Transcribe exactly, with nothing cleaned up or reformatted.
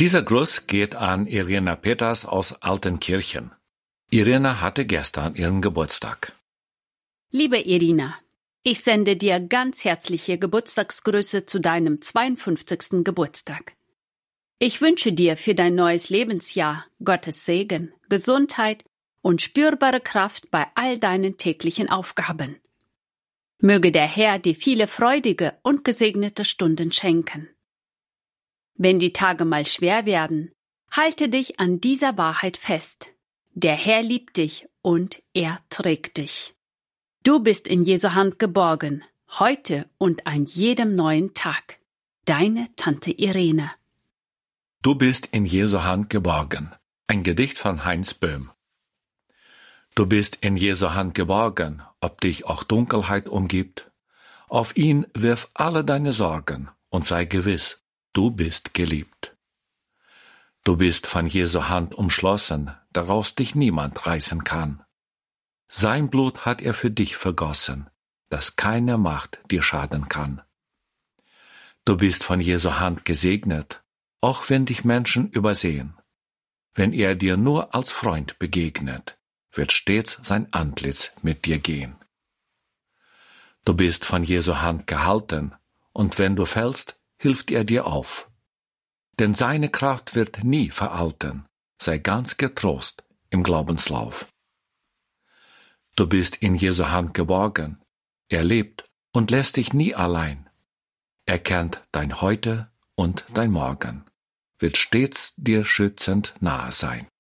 Dieser Gruß geht an Irena Peters aus Altenkirchen. Irena hatte gestern ihren Geburtstag. Liebe Irina, ich sende dir ganz herzliche Geburtstagsgrüße zu deinem zweiundfünfzigsten Geburtstag. Ich wünsche dir für dein neues Lebensjahr Gottes Segen, Gesundheit und spürbare Kraft bei all deinen täglichen Aufgaben. Möge der Herr dir viele freudige und gesegnete Stunden schenken. Wenn die Tage mal schwer werden, halte dich an dieser Wahrheit fest. Der Herr liebt dich und er trägt dich. Du bist in Jesu Hand geborgen, heute und an jedem neuen Tag. Deine Tante Irene. Du bist in Jesu Hand geborgen. Ein Gedicht von Heinz Böhm. Du bist in Jesu Hand geborgen, ob dich auch Dunkelheit umgibt. Auf ihn wirf alle deine Sorgen und sei gewiss, du bist geliebt. Du bist von Jesu Hand umschlossen, daraus dich niemand reißen kann. Sein Blut hat er für dich vergossen, dass keine Macht dir schaden kann. Du bist von Jesu Hand gesegnet, auch wenn dich Menschen übersehen. Wenn er dir nur als Freund begegnet, wird stets sein Antlitz mit dir gehen. Du bist von Jesu Hand gehalten, und wenn du fällst, hilft er dir auf. Denn seine Kraft wird nie veralten, sei ganz getrost im Glaubenslauf. Du bist in Jesu Hand geborgen, er lebt und lässt dich nie allein. Er kennt dein Heute und dein Morgen, wird stets dir schützend nahe sein.